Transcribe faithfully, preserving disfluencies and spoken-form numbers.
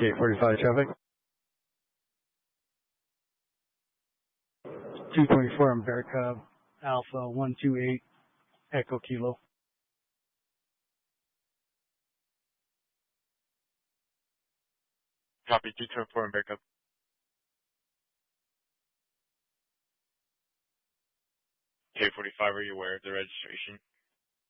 K forty-five traffic. two twenty-four on Bear Cub, Alpha one two eight, Echo Kilo. Copy, two twenty-four on Bear Cub. K forty-five, are you aware of the registration?